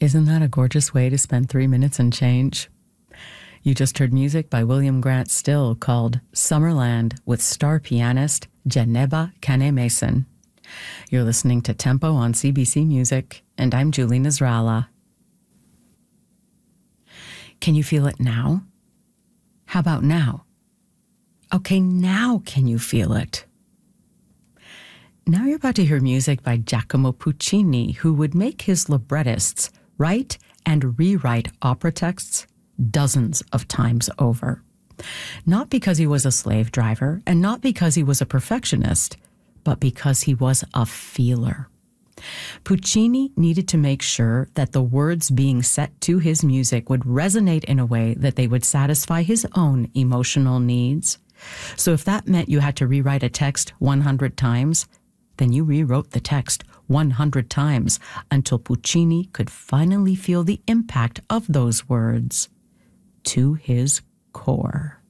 Isn't that a gorgeous way to spend 3 minutes and change? You just heard music by William Grant Still called Summerland with star pianist Janeba Kane Mason. You're listening to Tempo on CBC Music, and I'm Julie Nasrallah. Can you feel it now? How about now? Okay, now can you feel it? Now you're about to hear music by Giacomo Puccini, who would make his librettists write and rewrite opera texts dozens of times over. Not because he was a slave driver, and not because he was a perfectionist, but because he was a feeler. Puccini needed to make sure that the words being set to his music would resonate in a way that they would satisfy his own emotional needs. So if that meant you had to rewrite a text 100 times, then you rewrote the text 100 times until Puccini could finally feel the impact of those words to his core.